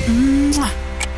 Mua.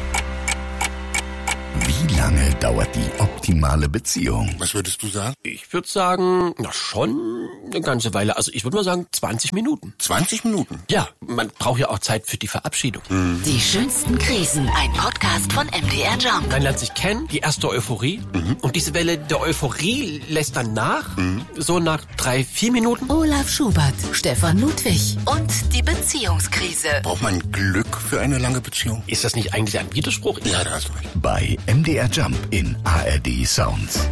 Wie lange dauert die optimale Beziehung? Was würdest du sagen? Ich würde sagen, schon eine ganze Weile. Also ich würde mal sagen 20 Minuten. 20 Minuten? Ja, man braucht ja auch Zeit für die Verabschiedung. Die schönsten Krisen. Ein Podcast von MDR Jump. Man lernt sich kennen, die erste Euphorie. Und diese Welle der Euphorie lässt dann nach. So nach 3-4 Minuten. Olaf Schubert, Stefan Ludwig und die Beziehungskrise. Braucht man Glück für eine lange Beziehung? Ist das nicht eigentlich ein Widerspruch? Ja, da hast du recht. Bei MDR Jump in ARD Sounds.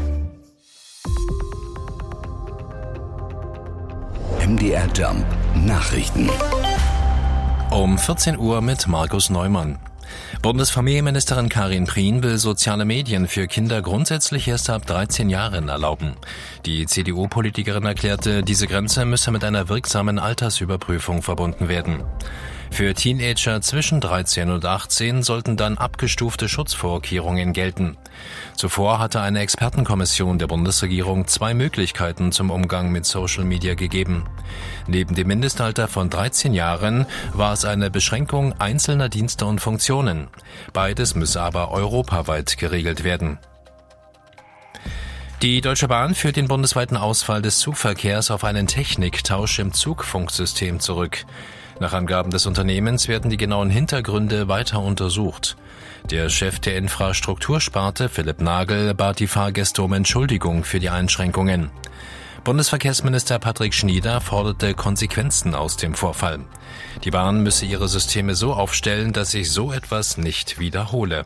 MDR Jump Nachrichten. Um 14 Uhr mit Markus Neumann. Bundesfamilienministerin Karin Prien will soziale Medien für Kinder grundsätzlich erst ab 13 Jahren erlauben. Die CDU-Politikerin erklärte, diese Grenze müsse mit einer wirksamen Altersüberprüfung verbunden werden. Für Teenager zwischen 13 und 18 sollten dann abgestufte Schutzvorkehrungen gelten. Zuvor hatte eine Expertenkommission der Bundesregierung 2 Möglichkeiten zum Umgang mit Social Media gegeben. Neben dem Mindestalter von 13 Jahren war es eine Beschränkung einzelner Dienste und Funktionen. Beides müsse aber europaweit geregelt werden. Die Deutsche Bahn führt den bundesweiten Ausfall des Zugverkehrs auf einen Techniktausch im Zugfunksystem zurück. Nach Angaben des Unternehmens werden die genauen Hintergründe weiter untersucht. Der Chef der Infrastruktursparte, Philipp Nagel, bat die Fahrgäste um Entschuldigung für die Einschränkungen. Bundesverkehrsminister Patrick Schnieder forderte Konsequenzen aus dem Vorfall. Die Bahn müsse ihre Systeme so aufstellen, dass sich so etwas nicht wiederhole.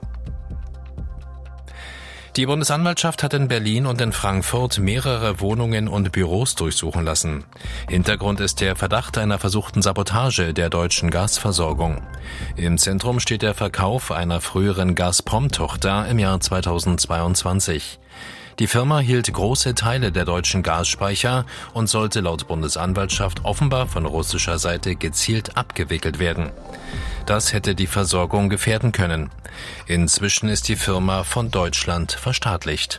Die Bundesanwaltschaft hat in Berlin und in Frankfurt mehrere Wohnungen und Büros durchsuchen lassen. Hintergrund ist der Verdacht einer versuchten Sabotage der deutschen Gasversorgung. Im Zentrum steht der Verkauf einer früheren Gazprom-Tochter im Jahr 2022. Die Firma hielt große Teile der deutschen Gasspeicher und sollte laut Bundesanwaltschaft offenbar von russischer Seite gezielt abgewickelt werden. Das hätte die Versorgung gefährden können. Inzwischen ist die Firma von Deutschland verstaatlicht.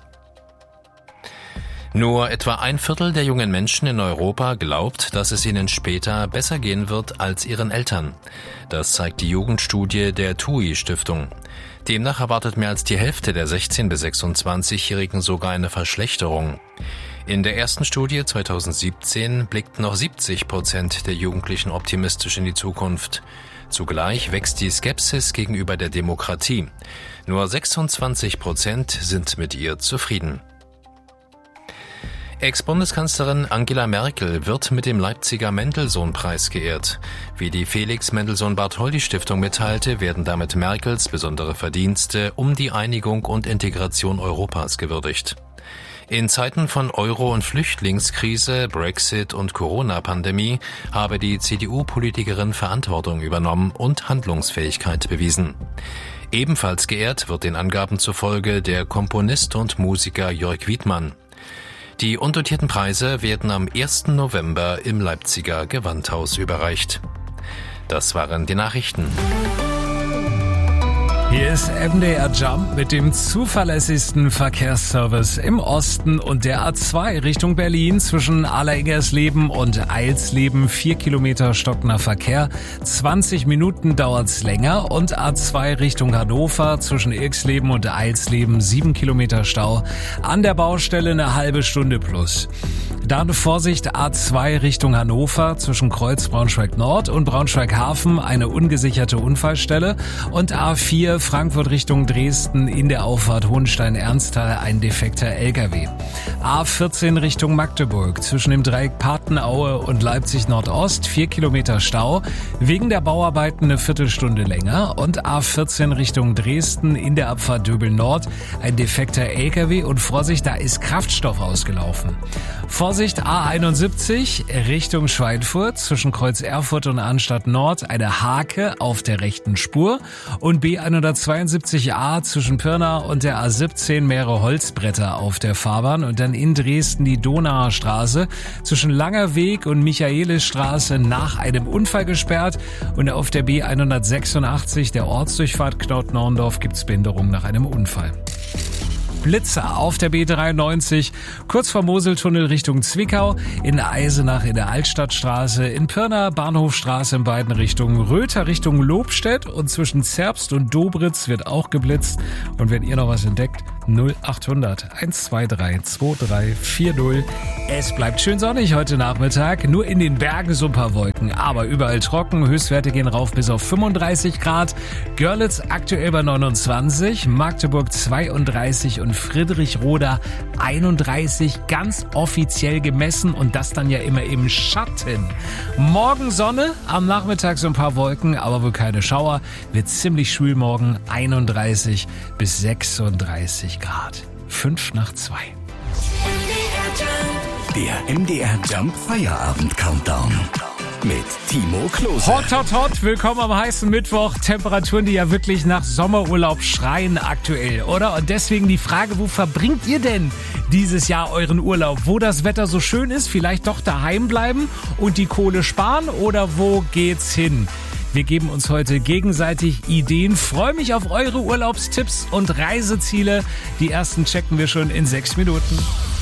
Nur etwa 1/4 der jungen Menschen in Europa glaubt, dass es ihnen später besser gehen wird als ihren Eltern. Das zeigt die Jugendstudie der TUI-Stiftung. Demnach erwartet mehr als die Hälfte der 16- bis 26-Jährigen sogar eine Verschlechterung. In der ersten Studie 2017 blickten noch 70% der Jugendlichen optimistisch in die Zukunft. Zugleich wächst die Skepsis gegenüber der Demokratie. Nur 26% sind mit ihr zufrieden. Ex-Bundeskanzlerin Angela Merkel wird mit dem Leipziger Mendelssohn-Preis geehrt. Wie die Felix-Mendelssohn-Bartholdy-Stiftung mitteilte, werden damit Merkels besondere Verdienste um die Einigung und Integration Europas gewürdigt. In Zeiten von Euro- und Flüchtlingskrise, Brexit und Corona-Pandemie habe die CDU-Politikerin Verantwortung übernommen und Handlungsfähigkeit bewiesen. Ebenfalls geehrt wird den Angaben zufolge der Komponist und Musiker Jörg Wiedmann. Die undotierten Preise werden am 1. November im Leipziger Gewandhaus überreicht. Das waren die Nachrichten. Hier ist MDR Jump mit dem zuverlässigsten Verkehrsservice im Osten und der A2 Richtung Berlin zwischen Alleringgersleben und Eilsleben. 4 Kilometer stockender Verkehr, 20 Minuten dauert's länger, und A2 Richtung Hannover zwischen Irxleben und Eilsleben 7 Kilometer Stau. An der Baustelle eine halbe Stunde plus. Dann Vorsicht, A2 Richtung Hannover zwischen Kreuz Braunschweig Nord und Braunschweig Hafen eine ungesicherte Unfallstelle, und A4 Frankfurt Richtung Dresden in der Auffahrt Hohenstein-Ernsthal ein defekter LKW. A14 Richtung Magdeburg zwischen dem Dreieck Patenaue und Leipzig Nordost 4 Kilometer Stau, wegen der Bauarbeiten eine Viertelstunde länger, und A14 Richtung Dresden in der Abfahrt Döbel Nord ein defekter LKW, und Vorsicht, da ist Kraftstoff ausgelaufen. Vorsicht, A71 Richtung Schweinfurt zwischen Kreuz Erfurt und Arnstadt Nord eine Hake auf der rechten Spur, und B172a zwischen Pirna und der A17 mehrere Holzbretter auf der Fahrbahn, und dann in Dresden die Donauer Straße zwischen Langer Weg und Michaelisstraße nach einem Unfall gesperrt, und auf der B186 der Ortsdurchfahrt Knott-Norndorf gibt's Behinderung nach einem Unfall. Blitze auf der B93, kurz vor Moseltunnel Richtung Zwickau, in Eisenach in der Altstadtstraße, in Pirna Bahnhofstraße in beiden Richtungen, Röther Richtung Lobstedt und zwischen Zerbst und Dobritz wird auch geblitzt. Und wenn ihr noch was entdeckt, 0800 123 2340. Es bleibt schön sonnig heute Nachmittag, nur in den Bergen so ein paar Wolken, aber überall trocken, Höchstwerte gehen rauf bis auf 35 Grad, Görlitz aktuell bei 29, Magdeburg 32 und Friedrichroda 31, ganz offiziell gemessen und das dann ja immer im Schatten. Morgen Sonne, am Nachmittag so ein paar Wolken, aber wohl keine Schauer, wird ziemlich schwül morgen, 31 bis 36 Grad. 5 nach 2. Der MDR Jump Feierabend Countdown mit Timo Klose. Hot, hot, hot. Willkommen am heißen Mittwoch. Temperaturen, die ja wirklich nach Sommerurlaub schreien aktuell, oder? Und deswegen die Frage, wo verbringt ihr denn dieses Jahr euren Urlaub? Wo das Wetter so schön ist, vielleicht doch daheim bleiben und die Kohle sparen oder wo geht's hin? Wir geben uns heute gegenseitig Ideen. Freue mich auf eure Urlaubstipps und Reiseziele. Die ersten checken wir schon in 6 Minuten.